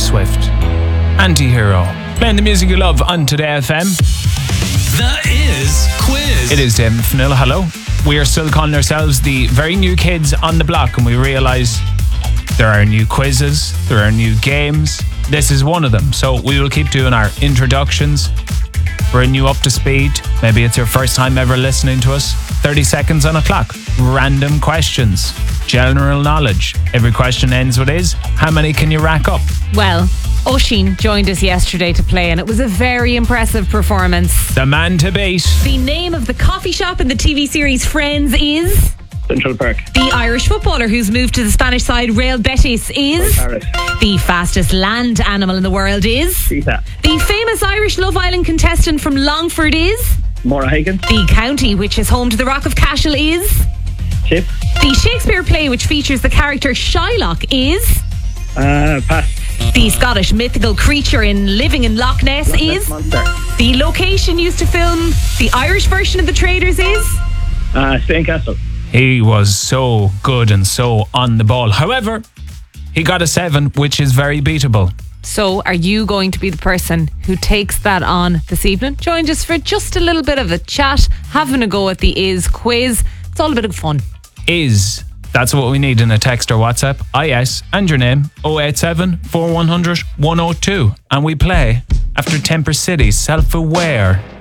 Swift. Anti-Hero. Playing the music you love on Today FM. The Is Quiz. It is Damon Fennell. Hello. We are still calling ourselves the very new kids on the block, and we realise there are new quizzes, there are new games. This is one of them. So we will keep doing our introductions, bring you up to speed. Maybe it's your first time ever listening to us. 30 seconds on a clock. Random questions. General knowledge. Every question ends with is. How many can you rack up? Well, Oisín joined us yesterday to play, and it was a very impressive performance. The man to beat. The name of the coffee shop in the TV series Friends is... Central Park. The Irish footballer who's moved to the Spanish side Real Betis is... Paris. The fastest land animal in the world is... Cheetah. The famous Irish Love Island contestant from Longford is... Maura Hagan. The county which is home to the Rock of Cashel is... Chip. The Shakespeare play which features the character Shylock is... Pass. The Scottish mythical creature living in Loch Ness is... Monster. The location used to film the Irish version of The Traders is... Spain Castle. He was so good and so on the ball. However, he got a 7, which is very beatable. So are you going to be the person who takes that on this evening? Join us for just a little bit of a chat, having a go at the Is quiz. It's all a bit of fun. Is. That's what we need in a text or WhatsApp. IS and your name 087 4100 102. And we play after Temper City's Self-Aware.